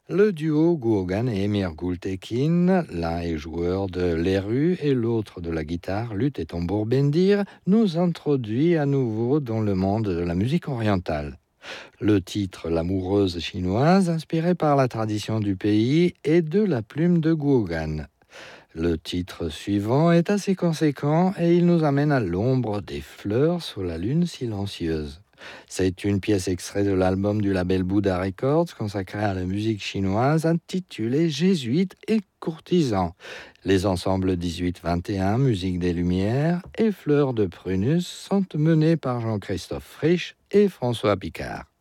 Le duo Gouogan et Emir Gultekin, l'un est joueur de l'erhu et l'autre de la guitare, luth et tambour bendir, nous introduit à nouveau dans le monde de la musique orientale. Le titre L'amoureuse chinoise, inspiré par la tradition du pays, est de la plume de Gouogan. Le titre suivant est assez conséquent et il nous amène à l'ombre des fleurs sous la lune silencieuse. C'est une pièce extraite de l'album du label Buddha Records consacré à la musique chinoise intitulé Jésuites et courtisans. Les ensembles 18-21, Musique des Lumières et Fleurs de Prunus sont menés par Jean-Christophe Frisch et François Picard.